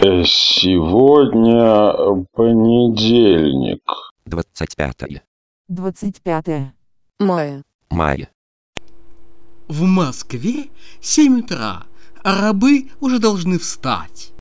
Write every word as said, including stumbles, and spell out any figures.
Сегодня понедельник. Двадцать пятое. Двадцать пятое. Мая. Мая. В Москве семь утра, а рабы уже должны встать.